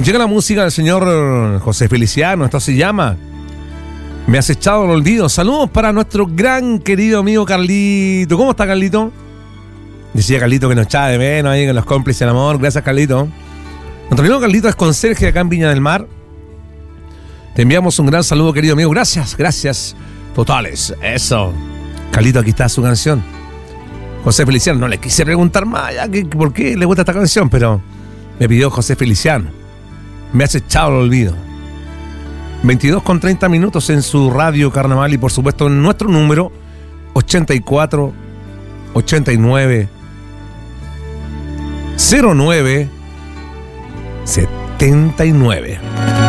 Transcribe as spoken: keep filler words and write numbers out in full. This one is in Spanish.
llega la música del señor José Feliciano. Esto se llama Me has echado al olvido. Saludos para nuestro gran querido amigo Carlito. ¿Cómo está, Carlito? Decía Carlito que nos echaba de menos ahí con los cómplices del amor. Gracias, Carlito. Nuestro amigo Carlito es conserje acá en Viña del Mar. Te enviamos un gran saludo, querido amigo. Gracias, gracias totales. Eso. Carlito, aquí está su canción. José Feliciano. No le quise preguntar más ya que, por qué le gusta esta canción, pero me pidió José Feliciano. Me has echado al olvido. veintidós con treinta minutos en su radio Carnaval y por supuesto en nuestro número ochenta y cuatro, ochenta y nueve, cero nueve, setenta y nueve.